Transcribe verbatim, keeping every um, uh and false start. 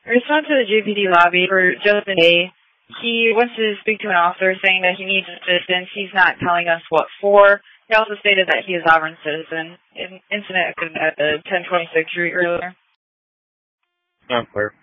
In response to the J P D lobby for Justin A., he wants to speak to an officer saying that he needs assistance. He's not telling us what for. He also stated that he is a sovereign citizen. An incident occurred at the ten twenty-six street earlier. Not clear.